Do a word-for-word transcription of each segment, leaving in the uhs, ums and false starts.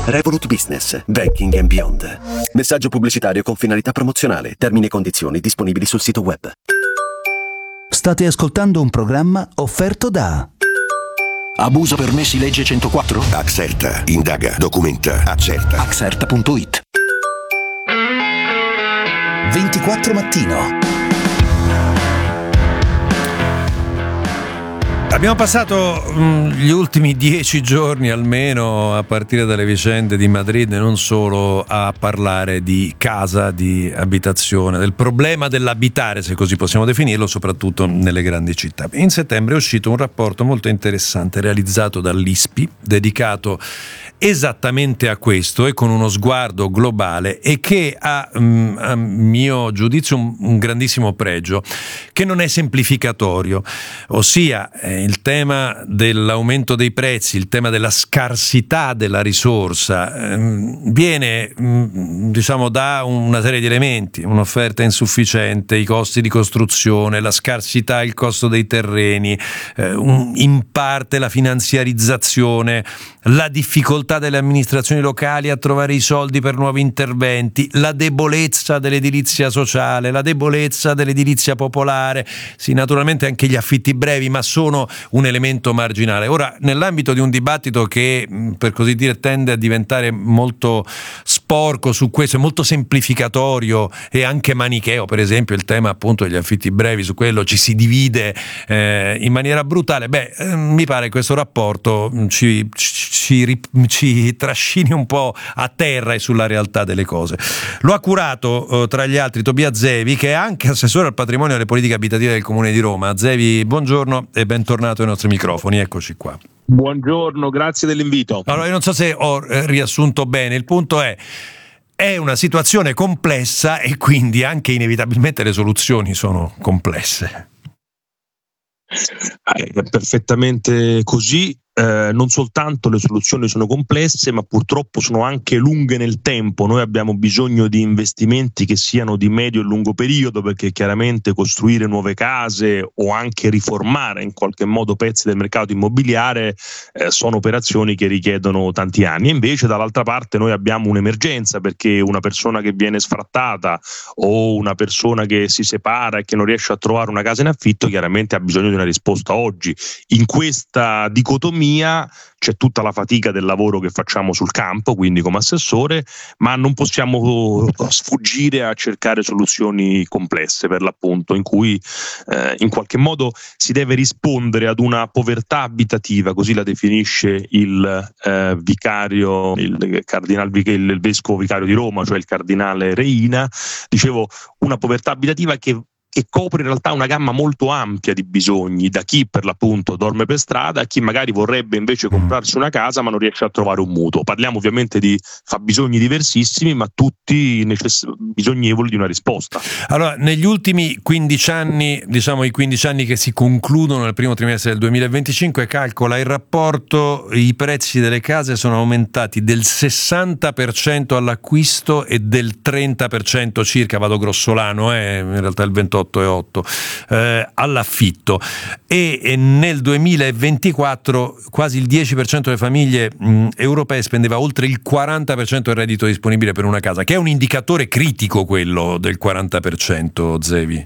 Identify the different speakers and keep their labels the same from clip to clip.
Speaker 1: Revolut Business, Banking and Beyond. Messaggio pubblicitario con finalità promozionale. Termini e condizioni disponibili sul sito web.
Speaker 2: State ascoltando un programma offerto da
Speaker 3: Abuso permessi legge centoquattro?
Speaker 4: Axerta, indaga, documenta, accerta.
Speaker 3: Axerta punto it.
Speaker 2: ventiquattro Mattino.
Speaker 5: Abbiamo passato mh, gli ultimi dieci giorni almeno, a partire dalle vicende di Madrid e non solo, a parlare di casa, di abitazione, del problema dell'abitare, se così possiamo definirlo, soprattutto nelle grandi città. In settembre è uscito un rapporto molto interessante realizzato dall'I S P I, dedicato esattamente a questo e con uno sguardo globale, e che ha, mh, a mio giudizio, un, un grandissimo pregio, che non è semplificatorio, ossia eh, il tema dell'aumento dei prezzi, il tema della scarsità della risorsa ehm, viene mh, diciamo da una serie di elementi: un'offerta insufficiente, i costi di costruzione, la scarsità, il costo dei terreni, eh, un, in parte la finanziarizzazione, la difficoltà delle amministrazioni locali a trovare i soldi per nuovi interventi, la debolezza dell'edilizia sociale, la debolezza dell'edilizia popolare, sì, naturalmente anche gli affitti brevi, ma sono un elemento marginale. Ora, nell'ambito di un dibattito che, per così dire, tende a diventare molto sporco su questo, molto semplificatorio e anche manicheo, per esempio il tema appunto degli affitti brevi, su quello ci si divide eh, in maniera brutale, beh, eh, mi pare che questo rapporto ci, ci, ci trascini un po' a terra e sulla realtà delle cose. Lo ha curato, eh, tra gli altri, Tobia Zevi, che è anche assessore al patrimonio e alle politiche abitative del Comune di Roma. Zevi, buongiorno e bentornato ai nostri microfoni, eccoci qua.
Speaker 6: Buongiorno, grazie dell'invito.
Speaker 5: Allora, io non so se ho eh, riassunto bene, il punto è è una situazione complessa e quindi anche inevitabilmente le soluzioni sono complesse.
Speaker 6: È perfettamente così. Eh, non soltanto le soluzioni sono complesse, ma purtroppo sono anche lunghe nel tempo. Noi abbiamo bisogno di investimenti che siano di medio e lungo periodo, perché chiaramente costruire nuove case o anche riformare in qualche modo pezzi del mercato immobiliare eh, sono operazioni che richiedono tanti anni. E invece dall'altra parte noi abbiamo un'emergenza, perché una persona che viene sfrattata o una persona che si separa e che non riesce a trovare una casa in affitto chiaramente ha bisogno di una risposta oggi. In questa dicotomia c'è tutta la fatica del lavoro che facciamo sul campo, quindi come assessore, ma non possiamo sfuggire a cercare soluzioni complesse, per l'appunto, in cui eh, in qualche modo si deve rispondere ad una povertà abitativa, così la definisce il eh, vicario, il cardinal il vescovo vicario di Roma, cioè il cardinale Reina. Dicevo, una povertà abitativa che che copre in realtà una gamma molto ampia di bisogni, da chi per l'appunto dorme per strada a chi magari vorrebbe invece comprarsi una casa ma non riesce a trovare un mutuo. Parliamo ovviamente di fabbisogni diversissimi, ma tutti necess- bisognevoli di una risposta.
Speaker 5: Allora, negli ultimi quindici anni, diciamo i quindici anni che si concludono nel primo trimestre del duemilaventicinque, calcola il rapporto, i prezzi delle case sono aumentati del sessanta per cento all'acquisto e del trenta per cento circa, vado grossolano, eh, in realtà il ventotto virgola otto eh, all'affitto, e, e nel duemilaventiquattro quasi il dieci per cento delle famiglie mh, europee spendeva oltre il quaranta per cento del reddito disponibile per una casa, che è un indicatore critico quello del quaranta per cento, Zevi.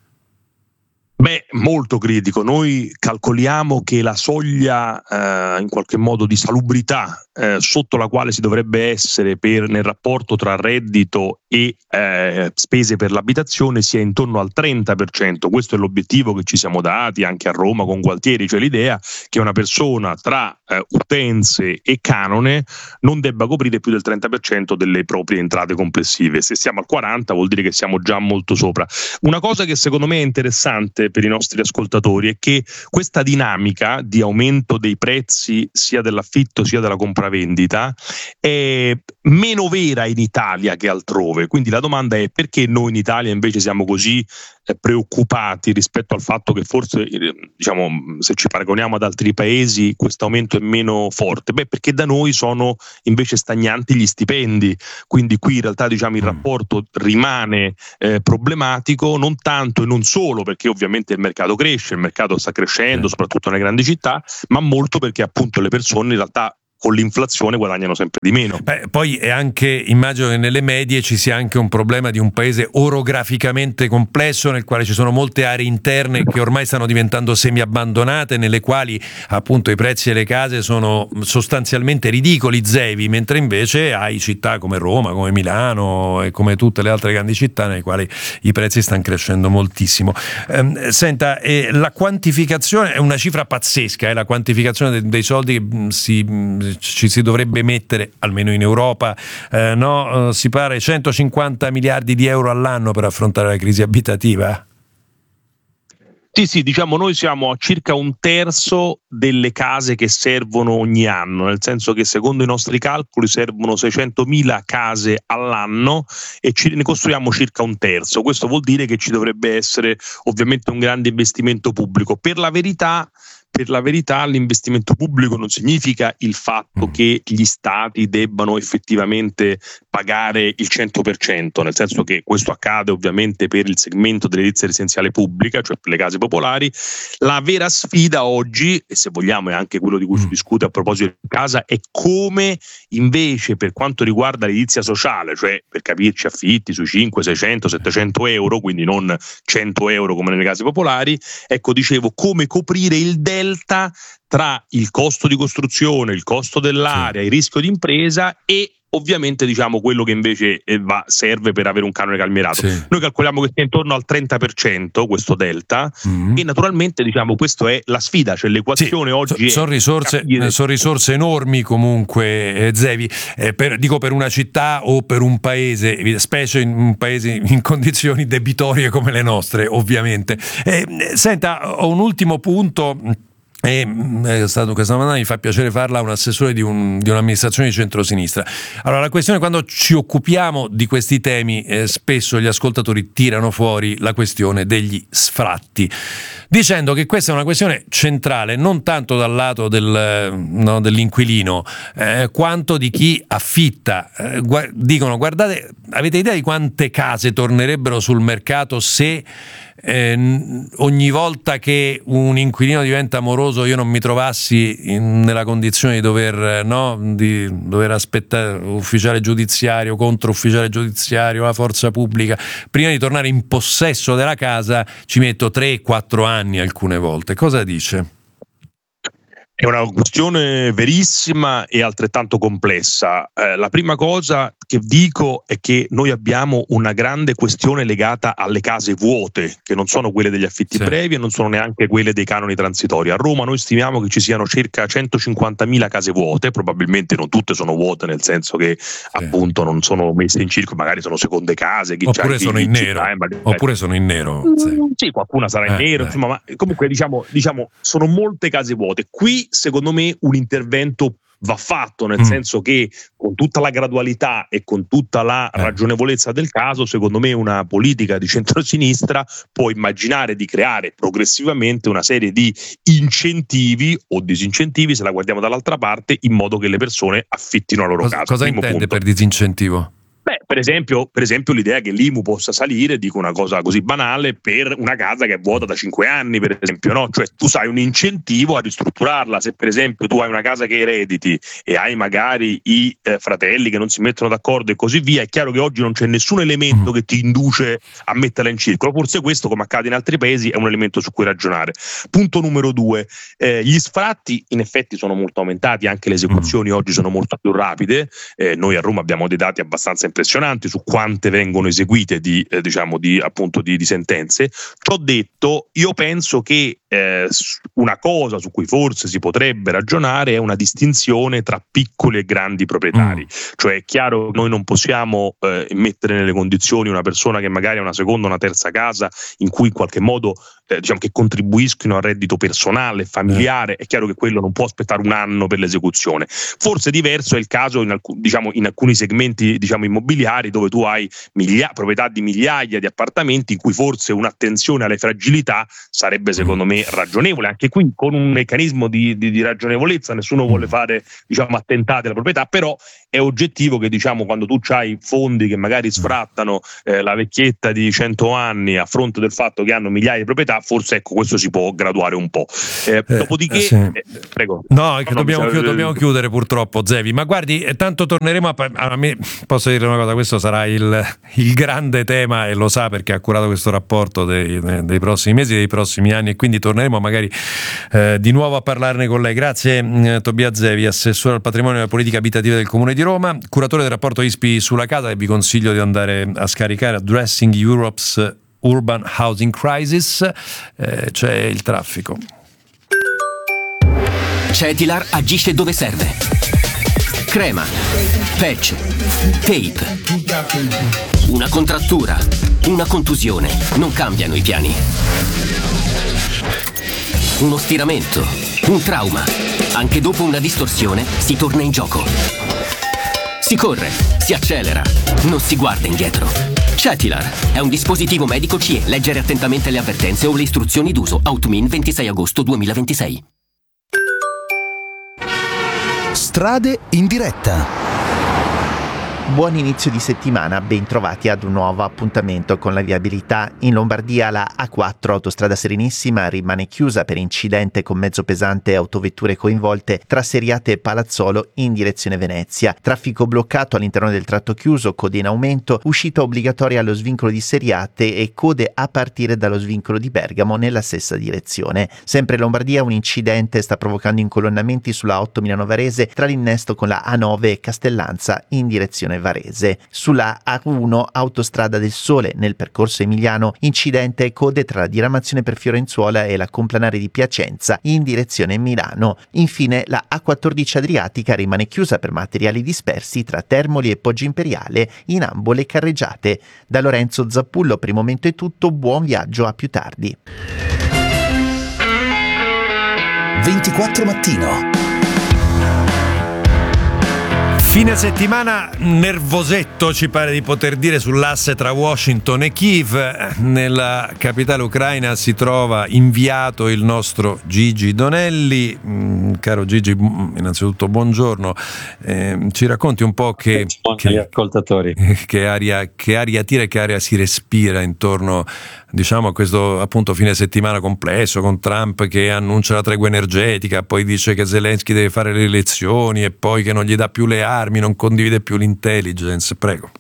Speaker 6: Beh, molto critico. Noi calcoliamo che la soglia eh, in qualche modo di salubrità eh, sotto la quale si dovrebbe essere per, nel rapporto tra reddito e eh, spese per l'abitazione sia intorno al trenta per cento. Questo è l'obiettivo che ci siamo dati anche a Roma con Gualtieri, cioè l'idea che una persona tra eh, utenze e canone non debba coprire più del trenta per cento delle proprie entrate complessive. Se siamo al quaranta vuol dire che siamo già molto sopra. Una cosa che secondo me è interessante per i nostri ascoltatori è che questa dinamica di aumento dei prezzi sia dell'affitto sia della compravendita è meno vera in Italia che altrove. Quindi la domanda è: perché noi in Italia invece siamo così eh, preoccupati rispetto al fatto che forse eh, diciamo se ci paragoniamo ad altri paesi questo aumento è meno forte? Beh, perché da noi sono invece stagnanti gli stipendi, quindi qui in realtà diciamo il rapporto rimane eh, problematico, non tanto e non solo perché ovviamente il mercato cresce, il mercato sta crescendo soprattutto nelle grandi città, ma molto perché appunto le persone in realtà con l'inflazione guadagnano sempre di meno.
Speaker 5: Beh, poi è anche, immagino che nelle medie ci sia anche un problema di un paese orograficamente complesso, nel quale ci sono molte aree interne che ormai stanno diventando semi abbandonate, nelle quali appunto i prezzi delle case sono sostanzialmente ridicoli, zevi, mentre invece hai città come Roma, come Milano e come tutte le altre grandi città nelle quali i prezzi stanno crescendo moltissimo. Ehm, senta, eh, la quantificazione è una cifra pazzesca, è eh, la quantificazione dei, dei soldi che si ci si dovrebbe mettere, almeno in Europa, eh, no? Si pare centocinquanta miliardi di euro all'anno per affrontare la crisi abitativa.
Speaker 6: Sì, sì, diciamo noi siamo a circa un terzo delle case che servono ogni anno, nel senso che secondo i nostri calcoli servono seicentomila case all'anno e ci, ne costruiamo circa un terzo. Questo vuol dire che ci dovrebbe essere ovviamente un grande investimento pubblico. Per la verità Per la verità l'investimento pubblico non significa il fatto mm. che gli stati debbano effettivamente pagare il cento per cento, nel senso che questo accade ovviamente per il segmento dell'edilizia residenziale pubblica, cioè per le case popolari. La vera sfida oggi, e se vogliamo è anche quello di cui mm. si discute a proposito di casa, è come invece per quanto riguarda l'edilizia sociale, cioè per capirci affitti sui cinquecento, seicento, settecento euro, quindi non cento euro come nelle case popolari, ecco dicevo come coprire il delta tra il costo di costruzione, il costo dell'area, sì. il rischio di impresa e ovviamente diciamo quello che invece va, serve per avere un canone calmierato. Sì. Noi calcoliamo che sia intorno al trenta per cento questo delta mm-hmm. e naturalmente diciamo questo è la sfida, cioè l'equazione sì. oggi
Speaker 5: so, sono risorse, sono risorse enormi comunque, eh, Zevi, eh, per, dico per una città o per un paese, specie in un paese in condizioni debitorie come le nostre ovviamente. Eh, senta, ho un ultimo punto. E è stato questa mattina, mi fa piacere farla a un assessore di, un, di un'amministrazione di centrosinistra. Allora, la questione, quando ci occupiamo di questi temi, eh, spesso gli ascoltatori tirano fuori la questione degli sfratti, dicendo che questa è una questione centrale non tanto dal lato del, no, dell'inquilino eh, quanto di chi affitta. Eh, gu- dicono, guardate, avete idea di quante case tornerebbero sul mercato se Eh, ogni volta che un inquilino diventa moroso io non mi trovassi in, nella condizione di dover, no, di dover aspettare ufficiale giudiziario contro ufficiale giudiziario, la forza pubblica, prima di tornare in possesso della casa ci metto tre quattro anni alcune volte. Cosa dice?
Speaker 6: È una questione verissima e altrettanto complessa. Eh, la prima cosa che dico è che noi abbiamo una grande questione legata alle case vuote, che non sono quelle degli affitti sì. brevi e non sono neanche quelle dei canoni transitori. A Roma noi stimiamo che ci siano circa centocinquantamila case vuote, probabilmente non tutte sono vuote, nel senso che sì. appunto non sono messe in circolo, magari sono seconde case. Chi
Speaker 5: oppure sono in nero. Città, eh, oppure sono in nero. Sì,
Speaker 6: sì qualcuna sarà in eh, nero, eh. insomma, ma comunque diciamo, diciamo sono molte case vuote. Qui secondo me un intervento va fatto, nel mm. senso che con tutta la gradualità e con tutta la eh. ragionevolezza del caso, secondo me una politica di centrosinistra può immaginare di creare progressivamente una serie di incentivi o disincentivi, se la guardiamo dall'altra parte, in modo che le persone affittino la loro
Speaker 5: cosa,
Speaker 6: casa.
Speaker 5: Cosa
Speaker 6: Primo
Speaker 5: intende
Speaker 6: punto.
Speaker 5: per disincentivo?
Speaker 6: Beh, per esempio, per esempio l'idea che l'I M U possa salire, dico una cosa così banale, per una casa che è vuota da cinque anni, per esempio, no? Cioè tu sai un incentivo a ristrutturarla. Se per esempio tu hai una casa che erediti e hai magari i eh, fratelli che non si mettono d'accordo e così via, è chiaro che oggi non c'è nessun elemento che ti induce a metterla in circolo. Forse questo, come accade in altri paesi, è un elemento su cui ragionare. Punto numero due, eh, gli sfratti in effetti sono molto aumentati, anche le esecuzioni oggi sono molto più rapide. Eh, noi a Roma abbiamo dei dati abbastanza impressionanti su quante vengono eseguite di, eh, diciamo di, appunto di, di sentenze. Ciò detto, io penso che eh, una cosa su cui forse si potrebbe ragionare è una distinzione tra piccoli e grandi proprietari. Mm. Cioè è chiaro che noi non possiamo eh, mettere nelle condizioni una persona che magari ha una seconda o una terza casa in cui in qualche modo eh, diciamo che contribuiscono al reddito personale, familiare. Mm. È chiaro che quello non può aspettare un anno per l'esecuzione. Forse diverso è il caso in, alc- diciamo, in alcuni segmenti diciamo immobiliari immobiliari dove tu hai miglia- proprietà di migliaia di appartamenti in cui forse un'attenzione alle fragilità sarebbe secondo me ragionevole. Anche qui con un meccanismo di, di, di ragionevolezza, nessuno vuole fare diciamo attentati alla proprietà, però è oggettivo che diciamo quando tu hai fondi che magari sfrattano eh, la vecchietta di cento anni a fronte del fatto che hanno migliaia di proprietà, forse ecco questo si può graduare un po'. Eh,
Speaker 5: eh,
Speaker 6: dopodiché
Speaker 5: sì.
Speaker 6: eh, prego.
Speaker 5: No, è che
Speaker 6: no,
Speaker 5: dobbiamo,
Speaker 6: no,
Speaker 5: chiudere, dobbiamo chiudere purtroppo, Zevi, ma guardi, tanto torneremo a, a me posso dire una cosa, questo sarà il, il grande tema e lo sa perché ha curato questo rapporto dei, dei prossimi mesi, dei prossimi anni, e quindi torneremo magari eh, di nuovo a parlarne con lei. Grazie eh, Tobia Zevi, assessore al patrimonio e alla politica abitativa del Comune di Roma, curatore del rapporto I S P I sulla casa, e vi consiglio di andare a scaricare Addressing Europe's Urban Housing Crisis. Eh, c'è il traffico.
Speaker 7: Cetilar agisce dove serve. Crema, patch, tape. Una contrattura, una contusione, non cambiano i piani. Uno stiramento, un trauma. Anche dopo una distorsione si torna in gioco. Si corre, si accelera, non si guarda indietro. Cetilar è un dispositivo medico C E. Leggere attentamente le avvertenze o le istruzioni d'uso. Outmin ventisei agosto duemilaventisei.
Speaker 2: Strade in diretta.
Speaker 8: Buon inizio di settimana, ben trovati ad un nuovo appuntamento con la viabilità. In Lombardia la A quattro, autostrada Serenissima, rimane chiusa per incidente con mezzo pesante e autovetture coinvolte tra Seriate e Palazzolo in direzione Venezia. Traffico bloccato all'interno del tratto chiuso, code in aumento, uscita obbligatoria allo svincolo di Seriate e code a partire dallo svincolo di Bergamo nella stessa direzione. Sempre in Lombardia un incidente sta provocando incolonnamenti sulla A otto Milano Varese tra l'innesto con la A nove e Castellanza in direzione Varese. Sulla A uno, autostrada del Sole, nel percorso emiliano, incidente e code tra la diramazione per Fiorenzuola e la complanare di Piacenza in direzione Milano. Infine la A quattordici Adriatica rimane chiusa per materiali dispersi tra Termoli e Poggio Imperiale in ambo le carreggiate. Da Lorenzo Zappullo per il momento è tutto, buon viaggio, a più tardi.
Speaker 2: ventiquattro Mattino.
Speaker 5: Fine settimana nervosetto, ci pare di poter dire, sull'asse tra Washington e Kiev. Nella capitale ucraina si trova inviato il nostro Gigi Donelli. Mm, caro Gigi, innanzitutto buongiorno. Eh, ci racconti un po' che, che,
Speaker 9: ascoltatori.
Speaker 5: che aria che aria tira e che aria si respira intorno, diciamo, a questo appunto fine settimana complesso, con Trump che annuncia la tregua energetica, poi dice che Zelensky deve fare le elezioni e poi che non gli dà più le armi, non condivide più l'intelligence. Prego.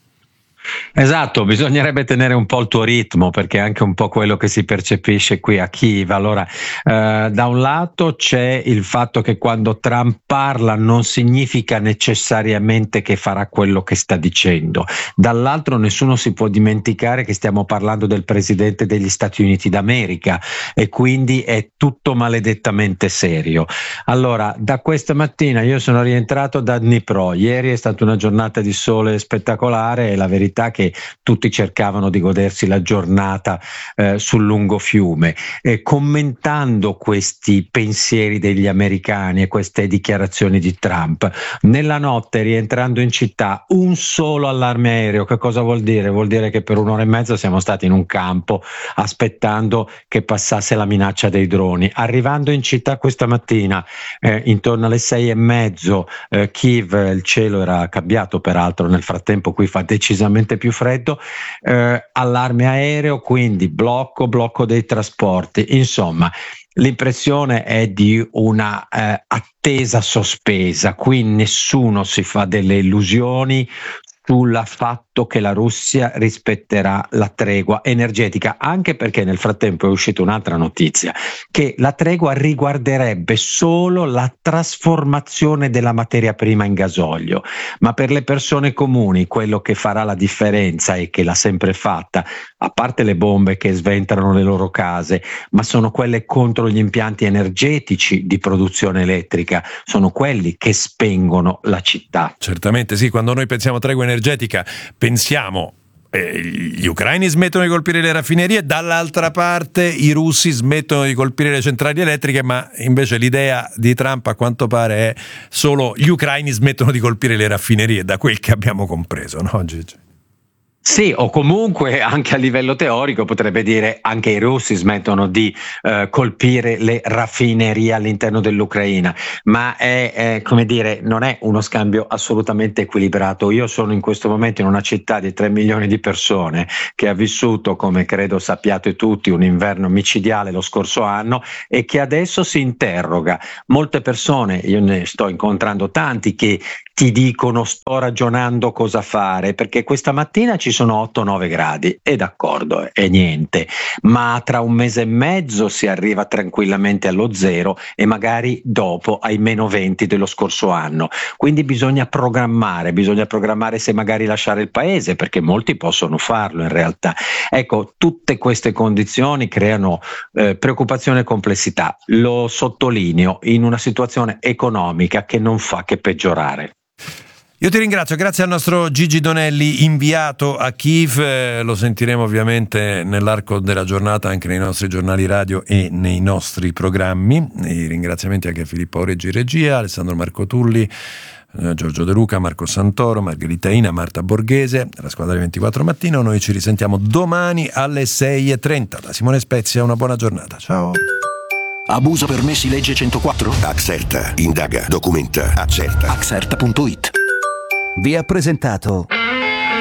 Speaker 9: Esatto, bisognerebbe tenere un po' il tuo ritmo, perché è anche un po' quello che si percepisce qui a Kiev. Allora, eh, da un lato c'è il fatto che quando Trump parla non significa necessariamente che farà quello che sta dicendo. Dall'altro nessuno si può dimenticare che stiamo parlando del presidente degli Stati Uniti d'America e quindi è tutto maledettamente serio. Allora, da questa mattina io sono rientrato da Dnipro. Ieri è stata una giornata di sole spettacolare e la verità che tutti cercavano di godersi la giornata eh, sul lungo fiume. E commentando questi pensieri degli americani e queste dichiarazioni di Trump, nella notte, rientrando in città, un solo allarme aereo. Che cosa vuol dire? Vuol dire che per un'ora e mezza siamo stati in un campo aspettando che passasse la minaccia dei droni. Arrivando in città questa mattina, eh, intorno alle sei e mezzo, eh, Kiev, il cielo era cambiato peraltro, nel frattempo qui fa decisamente più freddo, eh, allarme aereo, quindi blocco, blocco dei trasporti. Insomma, l'impressione è di una eh, attesa sospesa. Qui nessuno si fa delle illusioni sul fatto che la Russia rispetterà la tregua energetica, anche perché nel frattempo è uscita un'altra notizia, che la tregua riguarderebbe solo la trasformazione della materia prima in gasolio, ma per le persone comuni quello che farà la differenza e che l'ha sempre fatta, a parte le bombe che sventano le loro case, ma sono quelle contro gli impianti energetici di produzione elettrica, sono quelli che spengono la città.
Speaker 5: Certamente sì, quando noi pensiamo a tregua energetica pensiamo eh, gli ucraini smettono di colpire le raffinerie, dall'altra parte i russi smettono di colpire le centrali elettriche, ma invece l'idea di Trump a quanto pare è solo gli ucraini smettono di colpire le raffinerie, da quel che abbiamo compreso, no Gigi?
Speaker 9: Sì, o comunque anche a livello teorico potrebbe dire anche i russi smettono di eh, colpire le raffinerie all'interno dell'Ucraina, ma è, è come dire, non è uno scambio assolutamente equilibrato. Io sono in questo momento in una città di tre milioni di persone che ha vissuto, come credo sappiate tutti, un inverno micidiale lo scorso anno e che adesso si interroga. Molte persone, io ne sto incontrando tanti, che ti dicono sto ragionando cosa fare, perché questa mattina ci sono otto nove gradi e d'accordo, è niente, ma tra un mese e mezzo si arriva tranquillamente allo zero e magari dopo ai meno venti dello scorso anno. Quindi bisogna programmare, bisogna programmare se magari lasciare il paese, perché molti possono farlo in realtà. Ecco, tutte queste condizioni creano eh, preoccupazione e complessità, lo sottolineo, in una situazione economica che non fa che peggiorare.
Speaker 5: Io ti ringrazio, grazie al nostro Gigi Donelli, inviato a Kiev, eh, lo sentiremo ovviamente nell'arco della giornata anche nei nostri giornali radio e nei nostri programmi. I ringraziamenti anche a Filippo Oreggi regia, Alessandro Marco Tulli, eh, Giorgio De Luca, Marco Santoro, Margherita Ina, Marta Borghese, la squadra di ventiquattro Mattino. Noi ci risentiamo domani alle sei e trenta. Da Simone Spezia, una buona giornata, ciao.
Speaker 3: Abuso permessi legge centoquattro?
Speaker 4: Axerta, indaga, documenta, accerta.
Speaker 3: Axerta punto it.
Speaker 2: Vi ha presentato